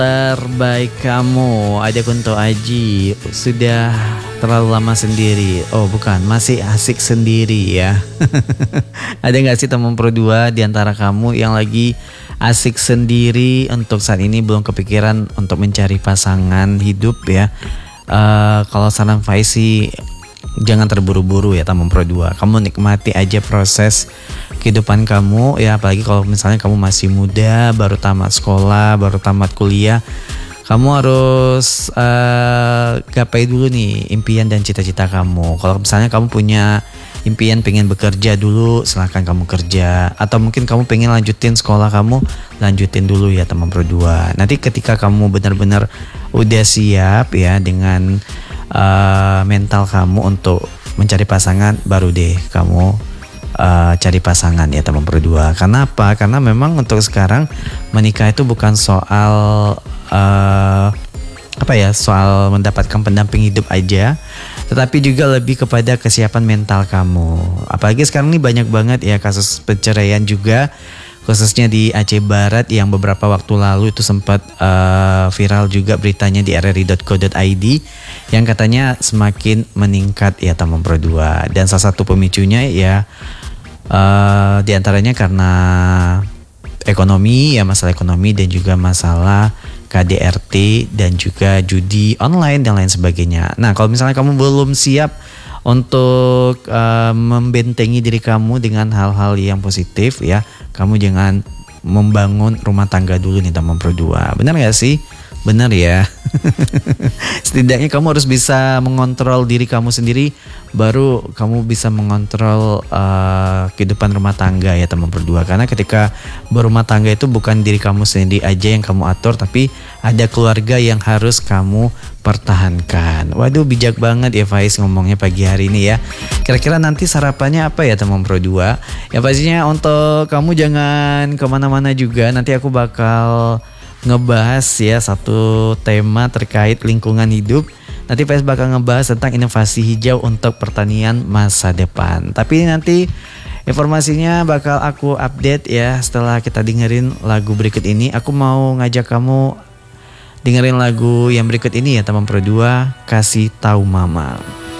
Terbaik kamu, Adek Kunto Aji. Sudah terlalu lama sendiri. Oh bukan, masih asik sendiri ya. Ada gak sih teman Pro 2 di antara kamu yang lagi asik sendiri untuk saat ini, belum kepikiran untuk mencari pasangan hidup ya? Kalau saran Faiz sih, jangan terburu-buru ya teman Pro 2. Kamu nikmati aja proses kehidupan kamu ya, apalagi kalau misalnya kamu masih muda, baru tamat sekolah, baru tamat kuliah. Kamu harus gapai dulu nih impian dan cita-cita kamu. Kalau misalnya kamu punya impian pengen bekerja dulu, silahkan kamu kerja. Atau mungkin kamu pengen lanjutin sekolah kamu, lanjutin dulu ya teman Pro 2. Nanti ketika kamu benar-benar udah siap ya dengan mental kamu untuk mencari pasangan, baru deh kamu cari pasangan ya teman Pro 2. Karena apa? Karena memang untuk sekarang menikah itu bukan soal soal mendapatkan pendamping hidup aja, tetapi juga lebih kepada kesiapan mental kamu. Apalagi sekarang ini banyak banget ya kasus perceraian juga, khususnya di Aceh Barat yang beberapa waktu lalu itu sempat viral juga beritanya di rri.co.id yang katanya semakin meningkat ya teman Pro 2. Dan salah satu pemicunya ya di antaranya karena ekonomi ya, masalah ekonomi dan juga masalah KDRT dan juga judi online dan lain sebagainya. Nah, kalau misalnya kamu belum siap untuk membentengi diri kamu dengan hal-hal yang positif ya, kamu jangan membangun rumah tangga dulu nih teman Pro 2. Benar gak sih? Benar ya. Setidaknya kamu harus bisa mengontrol diri kamu sendiri, baru kamu bisa mengontrol kehidupan rumah tangga ya teman Pro 2. Karena ketika berumah tangga itu bukan diri kamu sendiri aja yang kamu atur, tapi ada keluarga yang harus kamu pertahankan. Waduh, bijak banget ya Faiz ngomongnya pagi hari ini ya. Kira-kira nanti sarapannya apa ya teman Pro 2? Ya pastinya untuk kamu jangan kemana-mana juga. Nanti aku bakal ngebahas ya satu tema terkait lingkungan hidup. Nanti Faiz bakal ngebahas tentang inovasi hijau untuk pertanian masa depan. Tapi nanti informasinya bakal aku update ya setelah kita dengerin lagu berikut ini. Aku mau ngajak kamu dengerin lagu yang berikut ini ya teman Pro 2, Kasih Tahu Mama.